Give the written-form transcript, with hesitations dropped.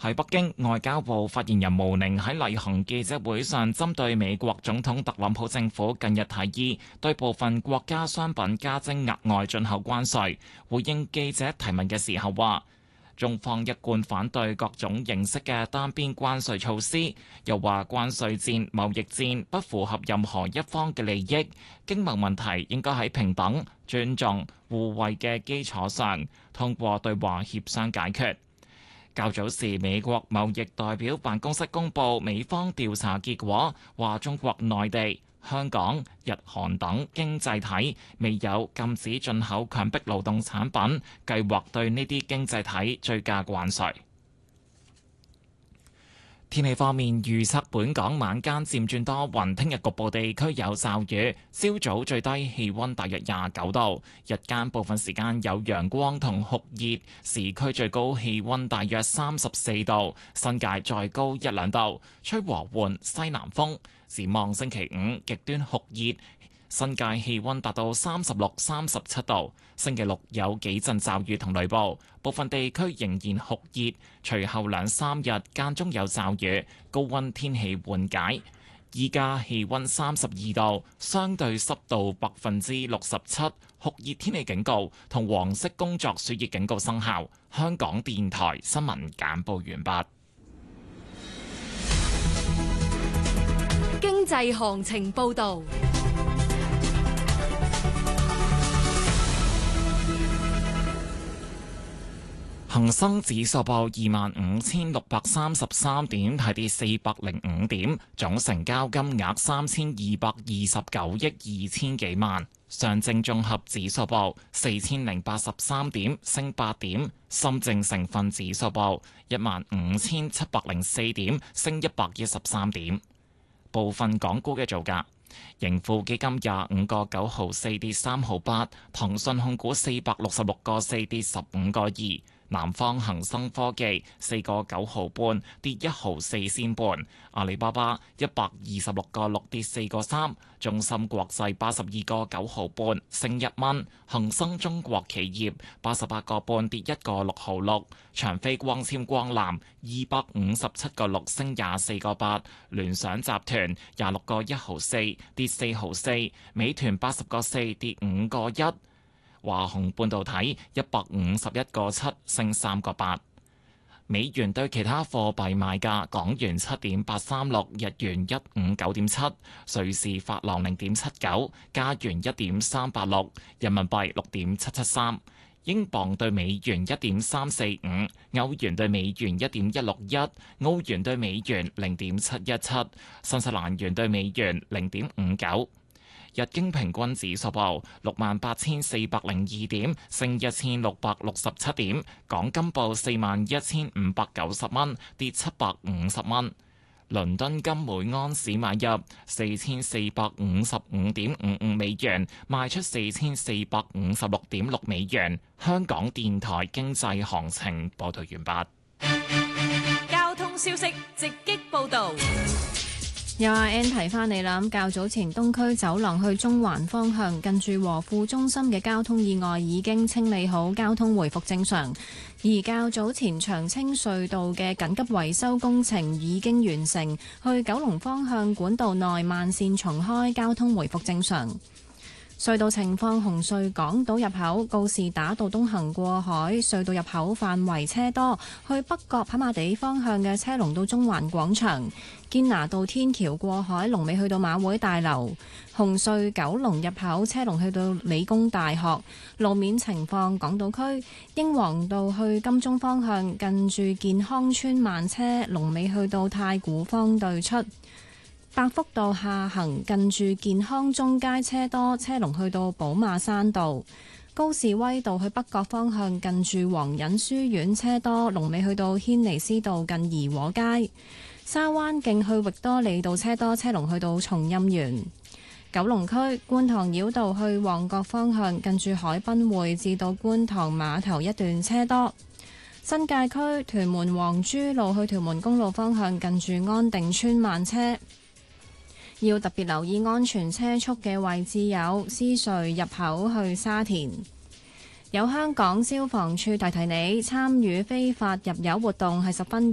喺北京，外交部發言人毛寧喺例行記者會上，針對美國總統特朗普政府近日提議對部分國家商品加徵額外進口關稅，回應記者提問嘅時候話，中方一貫反對各種形式嘅單邊關稅措施，又話關稅戰、貿易戰不符合任何一方嘅利益，經貿問題應該喺平等、尊重、互惠嘅基礎上，通過對話協商解決。較早時，美國貿易代表辦公室公佈美方調查結果，話中國內地、香港、日韓等經濟體未有禁止進口強迫勞動產品，計劃對呢啲經濟體追加關稅。天氣方面，預測本港晚間漸轉多雲，聽日局部地區有驟雨，朝早最低氣溫大約29度，日間部分時間有陽光同酷熱，市區最高氣溫大約34度，新界再高一兩度，吹和緩西南風。展望星期五極端酷熱，新界氣溫達到36、37度。星期六有幾陣驟雨同雷暴，部分地區仍然酷熱。隨後兩三日間中有驟雨，高溫天氣緩解。依家氣溫32度，相對濕度67%，酷熱天氣警告同黃色工作暑熱警告生效。香港電台新聞簡報完畢。 經濟行情報導。 恒生指數報25,633點，係跌405點，總成交金額3,229億2千幾萬。上證綜合指數報4,083點，升8點。深證成分指數報15,704點，升113點。部分港股嘅造價：盈富基金25個9毫4跌3毫8，騰訊控股466個4跌15個2。南方恒生科技4個9毫半跌1毫4仙半，阿里巴巴126個6跌4個3，中芯國際82個9毫半升1蚊，恒生中國企業88個半跌1個6毫6，長飛光纖光纜257個6升24個8，聯想集團26個1毫4跌4毫4，美團80個4跌5個1。華虹半導體151個7升3個8。美元對其他貨幣賣價：港元7.836，日元159.7，瑞士法郎0.79，加元1.386，人民幣6.773，英鎊對美元1.345，歐元對美元1.161，澳元對美元0.717，新西蘭元對美元0.59。日經平均指數報68,402點，升1,667點。港金報41,590蚊，跌750蚊。倫敦金每安士買入4,455.55美元，賣出4,456.6美元。香港電台經濟行情報道完畢。 交通消息直擊報導。 有阿 N 提翻你啦，咁較早前東區走廊去中環方向近住和富中心嘅交通意外已經清理好，交通回復正常。而較早前長青隧道嘅緊急維修工程已經完成，去九龍方向管道內慢線重開，交通回復正常。隧道情況：紅隧港島入口告士打道東行過海，隧道入口範圍車多；去北角跑馬地方向嘅車龍到中環廣場。堅拿道天橋過海，龍尾去到馬會大樓。紅隧九龍入口車龍去到理工大學。路面情況：港島區英皇道去金鐘方向近住健康村慢車，龍尾去到太古坊對出。百福道下行近住健康中街車多，車龍去到寶馬山道。高士威道去北角方向近住皇仁書院車多，龍尾去到軒尼詩道近怡和街。沙灣徑去域多利道車多，車龍去到松蔭園。九龍區觀塘繞道去旺角方向近住海濱匯至到觀塘碼頭一段車多。新界區屯門黃珠路去屯門公路方向近住安定村慢車。要特別留意安全車速嘅位置有獅隧入口去沙田。有香港消防處提提你，參與非法入油活動係十分